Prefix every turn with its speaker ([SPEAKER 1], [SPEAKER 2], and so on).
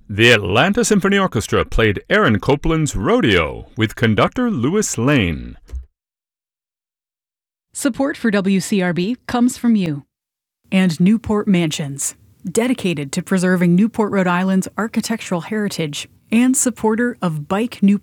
[SPEAKER 1] The Atlanta Symphony Orchestra played Aaron Copland's Rodeo with conductor Louis Lane.
[SPEAKER 2] Support for WCRB comes from you. And Newport Mansions, dedicated to preserving Newport, Rhode Island's architectural heritage, and supporter of Bike Newport.